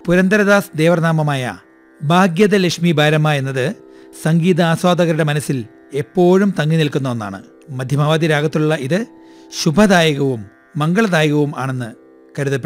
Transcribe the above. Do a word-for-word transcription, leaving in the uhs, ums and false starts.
പുരന്ദരദാസ് ദേവർനാമമായ ഭാഗ്യത ലക്ഷ്മി ബാരമ്മ എന്നത് സംഗീത ആസ്വാദകരുടെ മനസ്സിൽ എപ്പോഴും തങ്ങി നിൽക്കുന്ന ഒന്നാണ്. മധ്യമാവധി രാഗത്തിലുള്ള ഇത് ശുഭദായകവും മംഗളദായകവും ആണെന്ന് കരുതപ്പെടുന്നു.